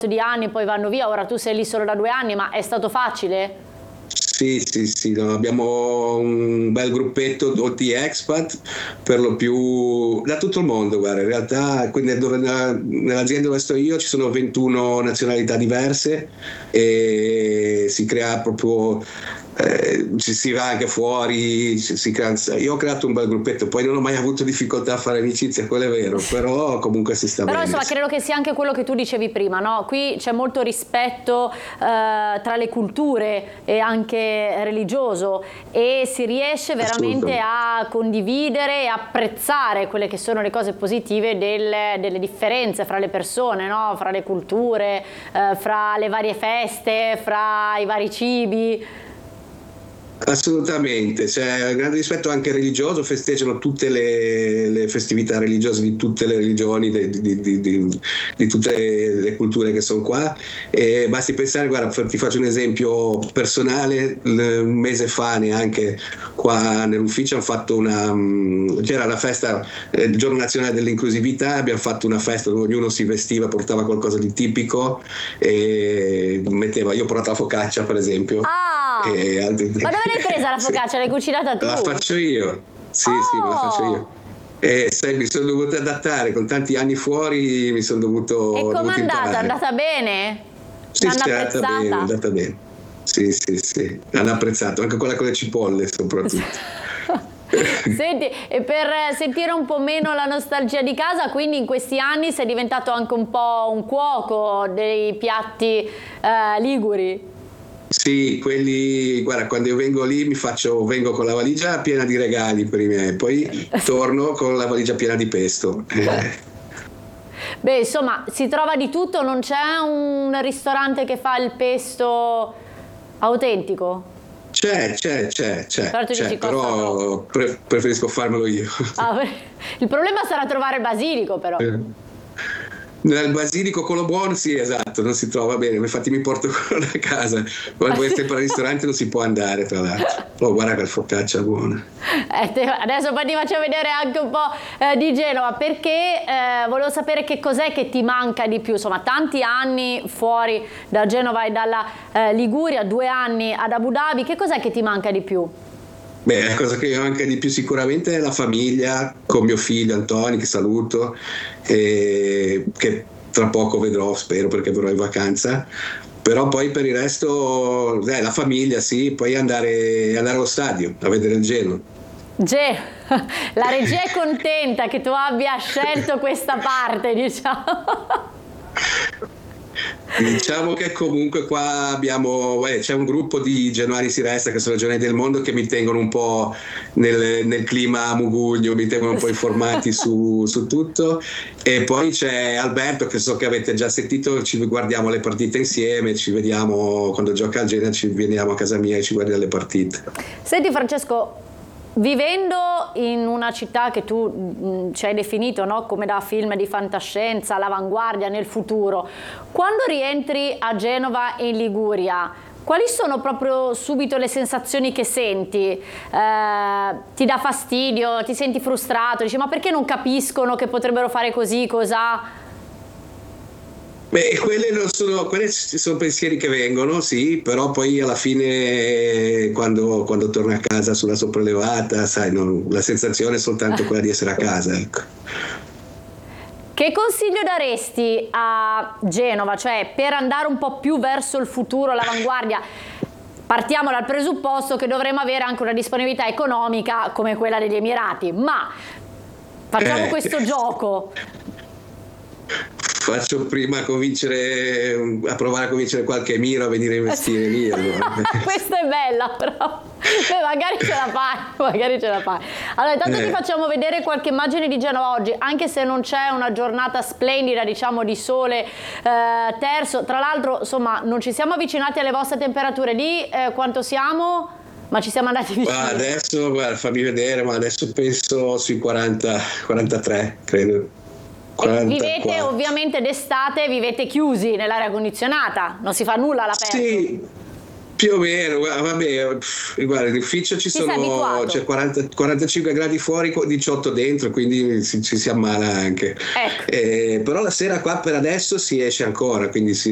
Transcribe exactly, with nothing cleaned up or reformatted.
di anni poi vanno via, ora tu sei lì solo da due anni, ma è stato facile? Sì, sì, sì, no, abbiamo un bel gruppetto di expat, per lo più da tutto il mondo, guarda, in realtà quindi dove, nell'azienda dove sto io ci sono ventuno nazionalità diverse e si crea proprio, eh, ci si va anche fuori, ci si crea, io ho creato un bel gruppetto, poi non ho mai avuto difficoltà a fare amicizia, quello è vero, però comunque si sta però, bene. Però insomma credo che sia anche quello che tu dicevi prima, no? Qui c'è molto rispetto eh, tra le culture e anche religioso e si riesce veramente a condividere e apprezzare quelle che sono le cose positive delle, delle differenze fra le persone, no? Fra le culture, eh, fra le varie feste, fra i vari cibi. Assolutamente, c'è grande rispetto anche religioso, festeggiano tutte le, le festività religiose di tutte le religioni, di, di, di, di, di tutte le, le culture che sono qua, e basti pensare, guarda, ti faccio un esempio personale, un mese fa neanche qua nell'ufficio hanno fatto una, c'era la festa, il giorno nazionale dell'inclusività, abbiamo fatto una festa dove ognuno si vestiva, portava qualcosa di tipico e metteva, io ho portato la focaccia per esempio. Ah, e altri... ma dove l'hai presa la focaccia? Sì. L'hai cucinata tu? La faccio io, sì, oh. sì, me la faccio io. E sai, mi sono dovuto adattare, con tanti anni fuori mi sono dovuto. E com'è andata? È andata bene? Sì, L'hanno sì, è andata apprezzata? bene, è andata bene. Sì, sì, sì, l'hanno apprezzato, anche quella con le cipolle soprattutto. Senti, e per sentire un po' meno la nostalgia di casa, quindi in questi anni sei diventato anche un po' un cuoco dei piatti eh, liguri? Sì, quelli, guarda, quando io vengo lì mi faccio, vengo con la valigia piena di regali per i miei, poi torno con la valigia piena di pesto. Eh. Beh, insomma, si trova di tutto, non c'è un ristorante che fa il pesto autentico? C'è, c'è, c'è, c'è, però, tu c'è, dici però pre- preferisco farmelo io. Ah, il problema sarà trovare il basilico, però. Eh. Nel basilico quello buono, sì, esatto, non si trova bene, infatti mi porto quello da casa, quando vuoi sempre al ristorante non si può andare, tra l'altro. Oh, guarda che focaccia buona. Eh, te, adesso poi ti faccio vedere anche un po' eh, di Genova, perché eh, volevo sapere che cos'è che ti manca di più, insomma, tanti anni fuori da Genova e dalla eh, Liguria, due anni ad Abu Dhabi, che cos'è che ti manca di più? Beh, la cosa che mi manca di più sicuramente è la famiglia, con mio figlio Antoni, che saluto, e che tra poco vedrò, spero, perché verrò in vacanza. Però poi per il resto, eh, la famiglia, sì, poi andare, andare allo stadio a vedere il Genoa. Ge, la regia è contenta che tu abbia scelto questa parte, diciamo. Diciamo che comunque qua abbiamo, eh, c'è un gruppo di Genuani si resta, che sono giornali del mondo, che mi tengono un po' nel, nel clima mugugno, mi tengono un po' informati su, su tutto, e poi c'è Alberto, che so che avete già sentito, ci guardiamo le partite insieme, ci vediamo quando gioca al Genoa, ci veniamo a casa mia e ci guardiamo le partite. Senti Francesco, vivendo in una città che tu mh, ci hai definito, no? Come da film di fantascienza, all'avanguardia, nel futuro, quando rientri a Genova e in Liguria, quali sono proprio subito le sensazioni che senti? Eh, ti dà fastidio? Ti senti frustrato? Dici, ma perché non capiscono che potrebbero fare così, cos'ha? Beh, quelle non sono, quelle sono pensieri che vengono, sì, però poi alla fine quando, quando torno a casa sulla sopraelevata, sai, non, la sensazione è soltanto quella di essere a casa, ecco. Che consiglio daresti a Genova, cioè per andare un po' più verso il futuro, l'avanguardia? Partiamo dal presupposto che dovremo avere anche una disponibilità economica come quella degli Emirati, ma facciamo eh. questo gioco. Faccio prima convincere, a provare a convincere qualche emiro a venire a investire lì. Allora. Questa è bella, però. Beh, magari ce la fai, magari ce la fai. Allora, intanto eh. ti facciamo vedere qualche immagine di Genova oggi, anche se non c'è una giornata splendida, diciamo, di sole eh, terzo. Tra l'altro, insomma, non ci siamo avvicinati alle vostre temperature. Lì eh, quanto siamo? Ma ci siamo andati vicini. Ma adesso, guarda, fammi vedere, ma adesso penso sui quaranta, quarantatré, credo. Vivete ovviamente d'estate, vivete chiusi nell'aria condizionata, non si fa nulla all'aperto. Sì, più o meno, vabbè, guarda, in ufficio ci Ti sono c'è quaranta, quarantacinque gradi fuori, diciotto dentro, quindi ci si, si ammala anche. Ecco. Eh, però la sera qua per adesso si esce ancora, quindi si